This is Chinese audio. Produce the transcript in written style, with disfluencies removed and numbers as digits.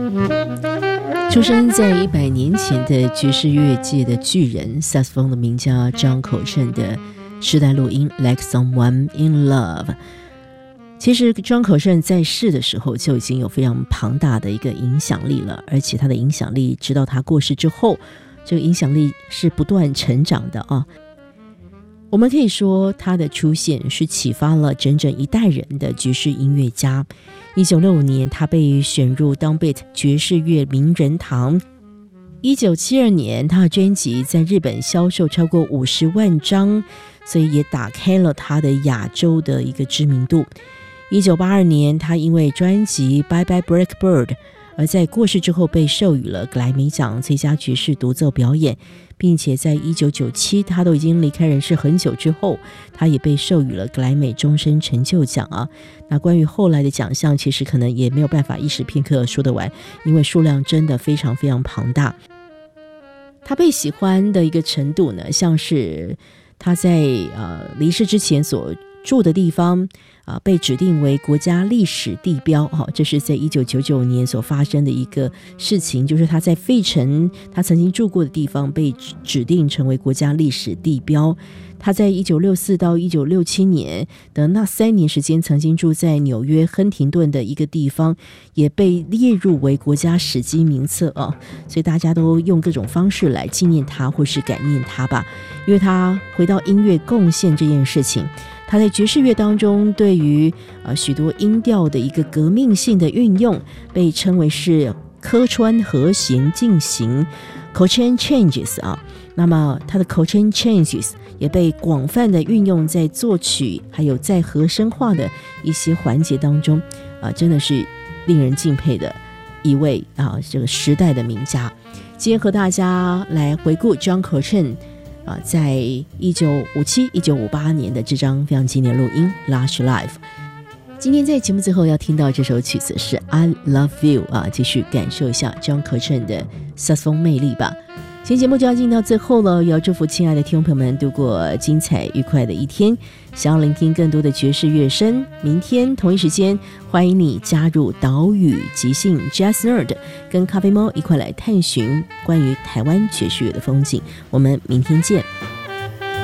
出生在100年前的爵士乐界的巨人，萨克斯风的名家张口振的时代录音 Like Someone in Love。 其实张口振在世的时候就已经有非常庞大的一个影响力了，而且他的影响力直到他过世之后，这个影响力是不断成长的啊。我们可以说他的出现是启发了整整一代人的爵士音乐家。1965年他被选入 Downbeat 爵士乐名人堂。1972年他的专辑在日本销售超过50万张，所以也打开了他的亚洲的一个知名度。1982年他因为专辑 Bye Bye Blackbird 而在过世之后被授予了格莱美奖最佳爵士独奏表演，并且在1997他都已经离开人世很久之后，他也被授予了格莱美终身成就奖啊。那关于后来的奖项其实可能也没有办法一时片刻说得完，因为数量真的非常非常庞大。他被喜欢的一个程度呢，像是他在离世之前所住的地方被指定为国家历史地标，这是在1999年所发生的一个事情，就是他在费城他曾经住过的地方被指定成为国家历史地标。他在1964到1967年的那3年时间曾经住在纽约亨廷顿的一个地方，也被列入为国家史迹名册所以大家都用各种方式来纪念他或是感念他吧。因为他回到音乐贡献这件事情，他在爵士乐当中对于许多音调的一个革命性的运用，被称为是科川和弦进行 Coltrane Changes 那么他的 Coltrane Changes 也被广泛的运用在作曲还有在和声化的一些环节当中真的是令人敬佩的一位这个时代的名家。今天和大家来回顾 John Coltrane在1957、1958年的这张非常经典录音 Lush Life。 今天在节目最后要听到这首曲子是 I Love You 继续感受一下 John Coltrane 的萨克斯风魅力吧。今天节目就要进到最后了，也要祝福亲爱的听众朋友们度过精彩愉快的一天。想要聆听更多的爵士乐声，明天同一时间欢迎你加入岛屿即兴 Jazz Nerd， 跟咖啡猫一块来探寻关于台湾爵士乐的风景。我们明天见。